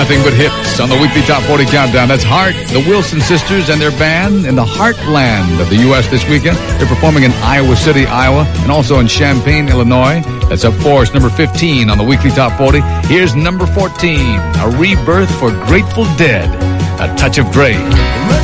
Nothing but hits on the weekly Top 40 Countdown. That's Heart, the Wilson Sisters, and their band in the heartland of the U.S. this weekend. They're performing in Iowa City, Iowa, and also in Champaign, Illinois. That's up for us, number 15 on the weekly Top 40. Here's number 14, a rebirth for Grateful Dead, A Touch of Grey.